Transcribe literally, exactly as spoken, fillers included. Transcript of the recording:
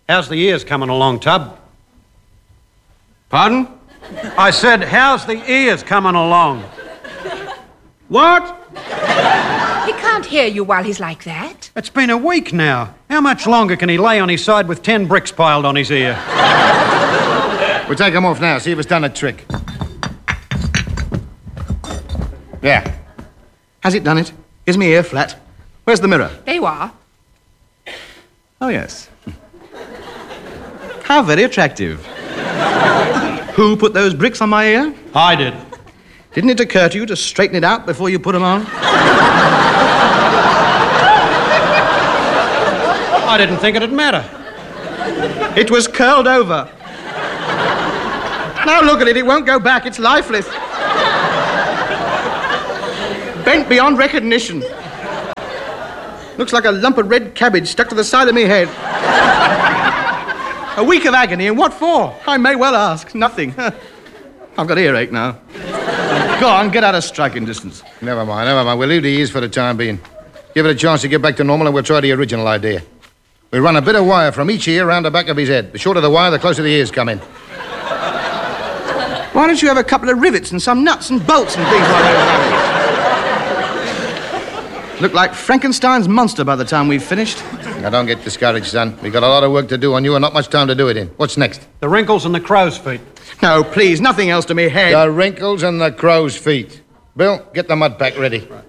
How's the ears coming along, Tub? Pardon? I said, how's the ears coming along? What? He can't hear you while he's like that. It's been a week now. How much longer can he lay on his side with ten bricks piled on his ear? We'll take him off now, see if it's done a trick. Yeah. Has it done it? Is my ear flat? Where's the mirror? There you are. Oh, yes. How very attractive. Who put those bricks on my ear? I did. Didn't it occur to you to straighten it out before you put them on? I didn't think it'd matter. It was curled over. Now look at it, it won't go back, it's lifeless. Bent beyond recognition. Looks like a lump of red cabbage stuck to the side of me head. A week of agony, and what for? I may well ask. Nothing. I've got earache now. Go on, get out of striking distance. Never mind, never mind. We'll leave the ears for the time being. Give it a chance to get back to normal and we'll try the original idea. We run a bit of wire from each ear round the back of his head. The shorter the wire, the closer the ears come in. Why don't you have a couple of rivets and some nuts and bolts and things like that? Look like Frankenstein's monster by the time we've finished. Now, don't get discouraged, son. We've got a lot of work to do on you and not much time to do it in. What's next? The wrinkles and the crow's feet. No, please, nothing else to me head. The wrinkles and the crow's feet. Bill, get the mud pack ready. Right.